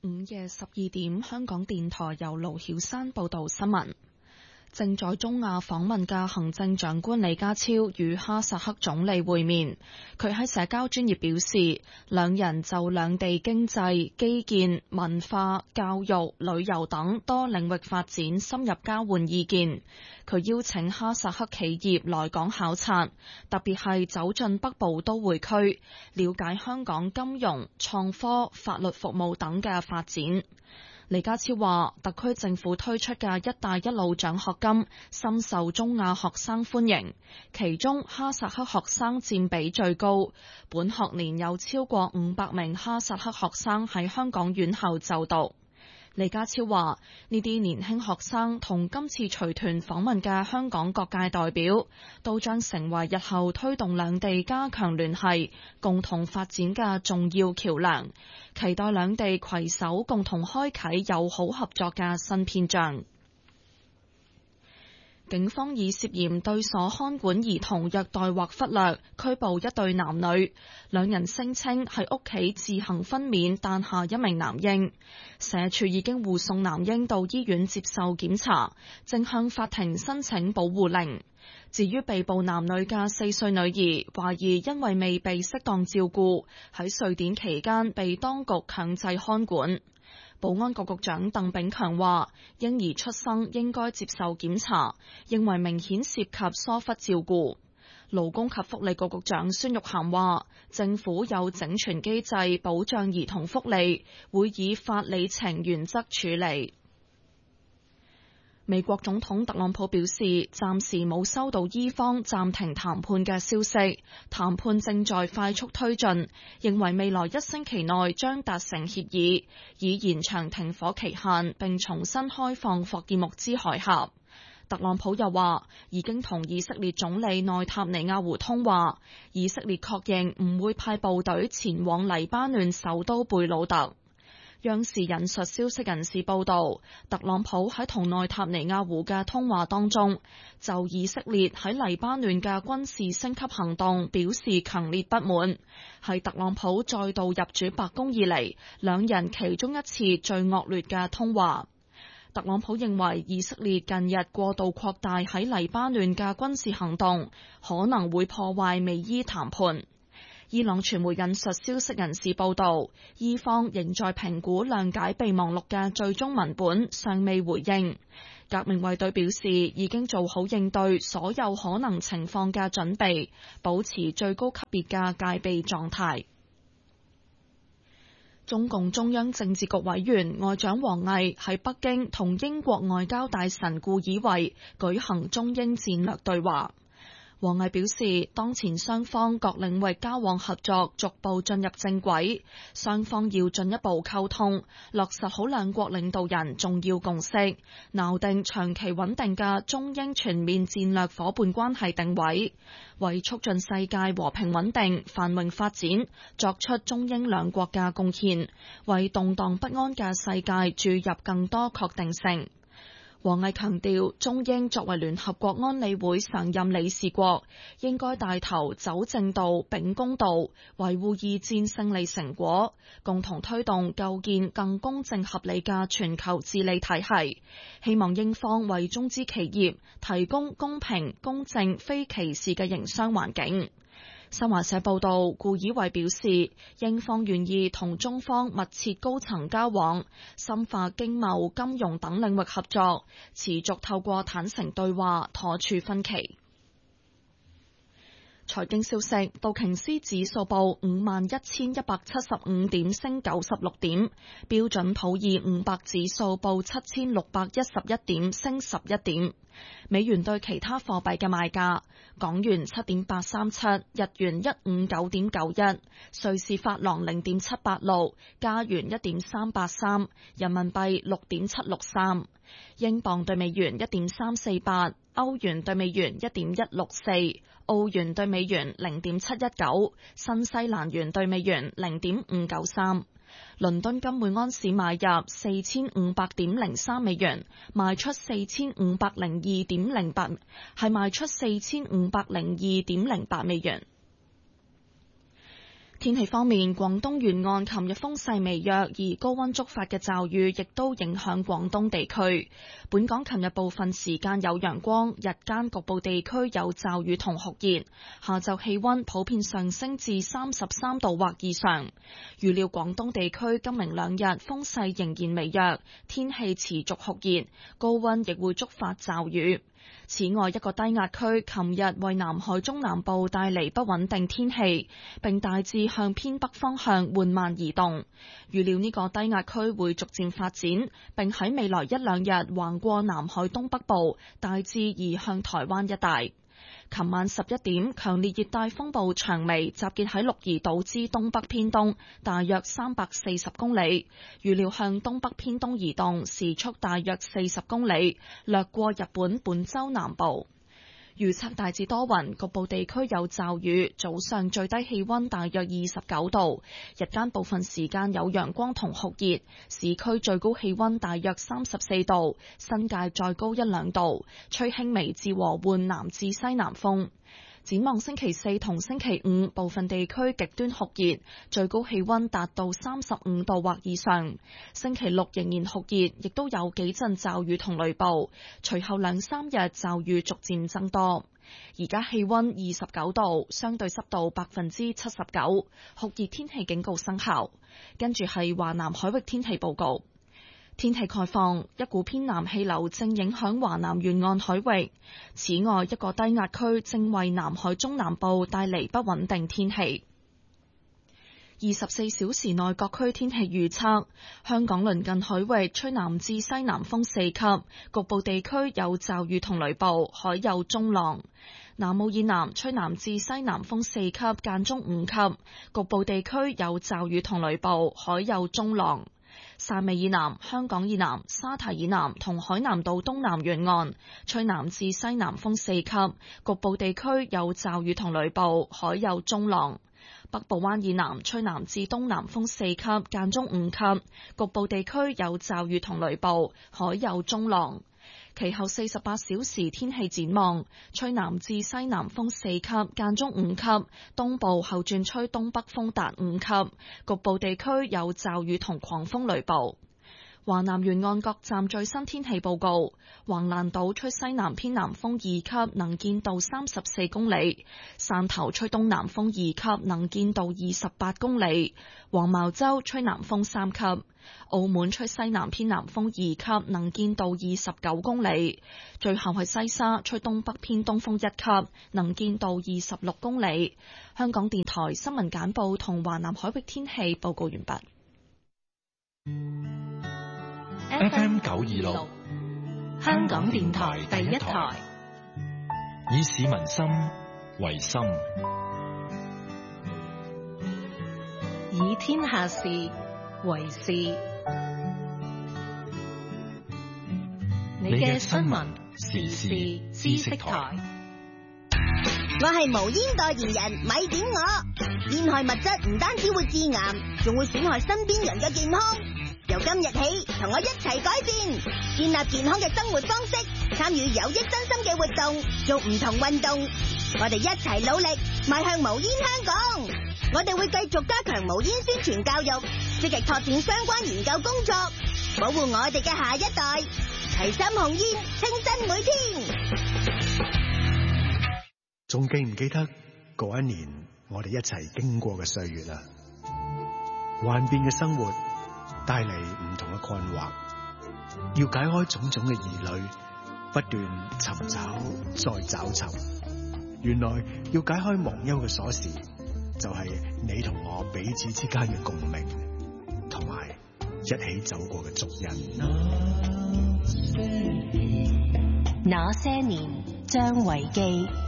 午夜12點，香港電台由盧曉山報道新聞。正在中亞訪問嘅行政長官李家超與哈薩克總理會面，佢喺社交專頁表示，兩人就兩地經濟、基建、文化、教育、旅遊等多領域發展深入交換意見。佢邀請哈薩克企業來港考察，特別係走進北部都會區，了解香港金融、創科、法律服務等嘅發展。李家超話，特區政府推出嘅一帶一路獎學金深受中亞學生歡迎，其中哈薩克學生佔比最高，本學年有超過500名哈薩克學生喺香港院校就讀。李家超話，呢啲年輕學生同今次隨團訪問嘅香港各界代表，都將成為日後推動兩地加強聯繫、共同發展嘅重要橋樑，期待兩地攜手共同開啟友好合作嘅新篇章。警方以涉嫌對所看管兒童虐待或忽略，拘捕一對男女，兩人聲稱喺屋企自行分娩誕下一名男嬰，社署已經護送男嬰到醫院接受檢查，正向法庭申請保護令。至於被捕男女嘅4歲女兒，懷疑因為未被適當照顧，喺瑞典期間被當局強制看管。保安局局長鄧炳強話，嬰兒出生應該接受檢查，認為明顯涉及疏忽照顧。勞工及福利局局長孫玉菡話，政府有整全機制保障兒童福利，會以法理情原則處理。美國總統特朗普表示，暫時冇收到伊方暫停談判嘅消息，談判正在快速推進，認為未來1星期內將達成協議，以延長停火期限並重新開放霍爾木茲海峽。特朗普又話，已經同以色列總理內塔尼亞胡通話，以色列確認唔會派部隊前往黎巴嫩首都貝魯特。央視引述消息人士報道，特朗普喺同內塔尼亞胡嘅通話當中，就以色列喺黎巴嫩嘅軍事升級行動表示強烈不滿，係特朗普再度入主白宮以嚟，兩人其中一次最惡劣嘅通話。特朗普認為以色列近日過度擴大喺黎巴嫩嘅軍事行動，可能會破壞美伊談判。伊朗傳媒引述消息人士報道，伊方仍在評估諒解備忘錄嘅最終文本，尚未回應。革命衛隊表示，已經做好應對所有可能情況嘅準備，保持最高級別嘅戒備狀態。中共中央政治局委員外長王毅喺北京同英國外交大臣顧以為舉行中英戰略對話。王毅表示，當前雙方各領域交往合作逐步進入正軌，雙方要進一步溝通，落實好兩國領導人重要共識，錨定長期穩定嘅中英全面戰略夥伴關係定位，為促進世界和平穩定、繁榮發展作出中英兩國嘅貢獻，為動盪不安嘅世界注入更多確定性。王毅強調，中英作為聯合國安理會常任理事國，應該帶頭走正道、秉公道，維護二戰勝利成果，共同推動構建更公正合理嘅全球治理體系。希望英方為中資企業提供公平、公正、非歧視嘅營商環境。新華社報道，顧以為表示，英方願意同中方密切高層交往，深化經貿、金融等領域合作，持續透過坦誠對話妥處分歧。財經消息，道瓊斯指數報51,175點，升96點；標準普爾500指數報7,611點，升11點。美元對其他貨幣嘅賣價：港元7.837，日元159.91，瑞士法郎0.786，加元1.383，人民幣6.763，英鎊對美元1.348，歐元對美元1.164，澳元對美元0.719，新西蘭元對美元0.593。倫敦金每安士買入4500.03美元，賣出4502.08，係賣出4502.08美元。 天氣方面，廣東沿岸琴日風勢微弱，而高溫觸發嘅驟雨亦都影響廣東地區。本港琴日部分時間有陽光，日間局部地區有驟雨同酷熱，下晝氣溫普遍上升至33度或以上。預料廣東地區今明兩日風勢仍然微弱，天氣持續酷熱，高溫亦會觸發驟雨。此外，一個低壓區琴日為南海中南部帶嚟不穩定天氣，並大致向偏北方向緩慢移動。預料呢個低壓區會逐漸發展，並喺未來一兩日橫過南海東北部，大致移向台灣一帶。琴晚11點，強烈熱帶風暴長眉集結喺鹿兒島之東北偏東，大約340公里，預料向東北偏東移動，時速大約40公里，掠過日本本州南部。預測大致多雲，局部地區有驟雨，早上最低氣溫大約29度，日間部分時間有陽光同酷熱，市區最高氣溫大約34度，新界再高一兩度，吹輕微至和緩南至西南風。展望星期四同星期五，部分地區極端酷熱，最高氣溫達到35度或以上。星期六仍然酷熱，亦都有幾陣驟雨同雷暴。隨後兩三日驟雨逐漸增多。而家氣溫29度，相對濕度79%，酷熱天氣警告生效。跟住係華南海域天氣報告。天氣概況，一股偏南氣流正影響華南沿岸海域。此外，一個低壓區正為南海中南部帶嚟不穩定天氣。24小時內各區天氣預測：香港鄰近海域吹南至西南風4級，局部地區有驟雨同雷暴，海有中浪。南澳以南吹南至西南風4級，間中5級，局部地區有驟雨同雷暴，海有中浪。汕尾以南、香港以南、沙堤以南同海南島東南沿岸吹南至西南風4級，局部地區有驟雨同雷暴，海有中浪。北部灣以南吹南至東南風4級，間中5級，局部地區有驟雨同雷暴，海有中浪。其後48小時天氣展望，吹南至西南風4級，間中5級，東部後轉吹東北風達5級，局部地區有驟雨同狂風雷暴。華南沿岸各站最新天氣報告：橫瀾島吹西南偏南風2級，能見度34公里；汕頭吹東南風2級，能見度28公里；黃茅洲吹南風3級；澳門吹西南偏南風2級，能見度29公里；最後係西沙吹東北偏東風1級，能見度26公里。香港電台新聞簡報同華南海域天氣報告完畢。 FM 926， 香港電台第一台， 以市民心為心， 以天下事為事。你嘅新聞時事知識台， 我係無煙代言人，咪點我。煙害物質唔單止會致癌，仲會損害身邊人嘅健康。由今日起，同我一齊改變，建立健康嘅生活方式，參與有益身心嘅活動，做唔同運動。我哋一齊努力，邁向無煙香港。我哋會繼續加強無煙宣傳教育，積極拓展相關研究工作，保護我哋嘅下一代。齊心控煙，清新每天。 仲記唔記得嗰一年我哋一齊經過嘅歲月啊？幻變嘅生活帶嚟唔同嘅困惑，要解開種種嘅疑慮，不斷尋找再找尋。原來要解開忘憂嘅鎖匙，就係你同我彼此之間嘅共鳴，同埋一起走過嘅足印。 那些年，張維基。